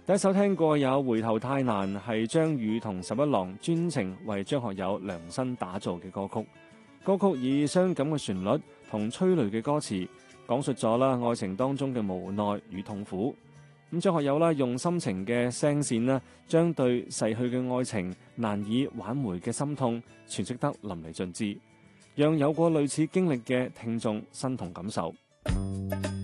第一首聽過有《回頭太難》，係張宇同十一郎專程為張學友量身打造嘅歌曲。歌曲以傷感嘅旋律同催淚嘅歌詞，講述咗愛情當中嘅無奈與痛苦。咁張學友用深情嘅聲線將對逝去嘅愛情難以挽回嘅心痛詮釋得淋漓盡致，讓有過類似經歷嘅聽眾身同感受。